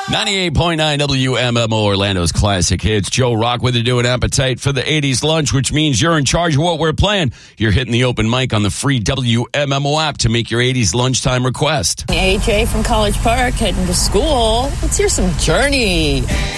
98.9 WMMO Orlando's classic hits. Joe Rock with you doing Appetite for the 80s lunch, which means you're in charge of what we're playing. You're hitting the open mic on the free WMMO app to make your 80s lunchtime request. AJ from College Park heading to school. Let's hear some Journey.